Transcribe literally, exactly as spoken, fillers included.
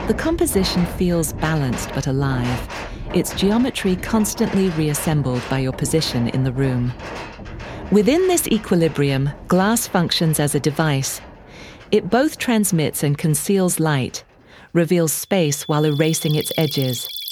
The composition feels balanced but alive, its geometry constantly reassembled by your position in the room. Within this equilibrium, glass functions as a device. It both transmits and conceals light, reveals space while erasing its edges,